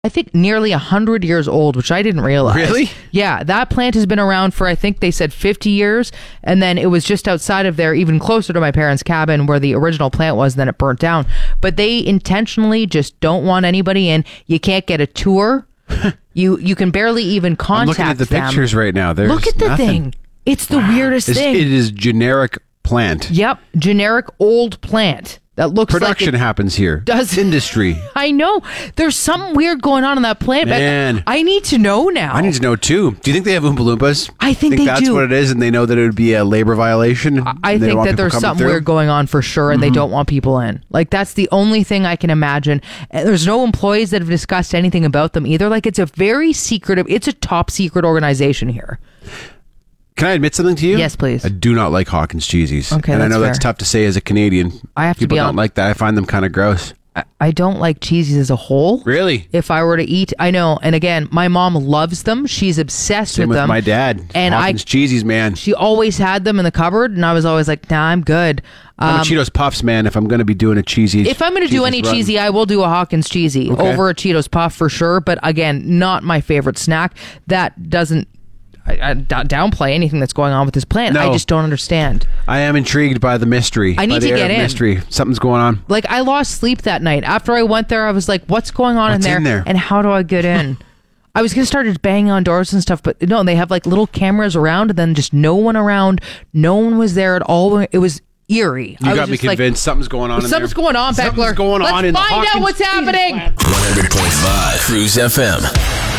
I think nearly 100 years old, which I didn't realize. Really? Yeah, that plant has been around for, I think they said 50 years. And then it was just outside of there, even closer to my parents' cabin where the original plant was, and then it burnt down. But they intentionally just don't want anybody in. You can't get a tour. You can barely even contact them. I'm looking at the pictures right now. There's Look at the nothing. thing. It's the weirdest thing. It is generic plant. Yep, generic old plant. That looks Production like it happens here. does. Industry. I know. There's something weird going on in that plant. Man. But I need to know now. I need to know too. Do you think they have Oompa Loompas? I think they that's do. what it is, and they know that it would be a labor violation. I and they don't think want that people there's coming something through? weird going on for sure, and they don't want people in. Like, that's the only thing I can imagine. And there's no employees that have discussed anything about them either. Like, it's a very secretive, it's a top secret organization here. Can I admit something to you? Yes, please. I do not like Hawkins cheesies. Okay, and I that's know that's fair. tough to say as a Canadian. I have to People be don't honest. like that. I find them kind of gross. I don't like cheesies as a whole. Really? If I were to eat, I know. And again, my mom loves them. She's obsessed Same with with them. my dad. And Hawkins cheesies, man. she always had them in the cupboard, and I was always like, nah, I'm good. I'm a Cheetos Puffs, man, if I'm going to be doing a cheesy. If I'm going to do any run. cheesy, I will do a Hawkins cheesy Okay. over a Cheetos Puff for sure. But again, not my favorite snack. That doesn't I downplay anything that's going on with this plant. No. I just don't understand. I am intrigued by the mystery. I need by the to air get of in. Mystery. Something's going on. Like, I lost sleep that night. After I went there, I was like, what's going on What's in in there? And how do I get in? I was going to start just banging on doors and stuff, but no, they have like little cameras around and then just no one around. No one was there at all. It was eerie. You got me convinced something's going on in there. Something's going on, Beckler. Something's going on in the Let's find out Hawkins what's happening. 100.5 Cruise FM.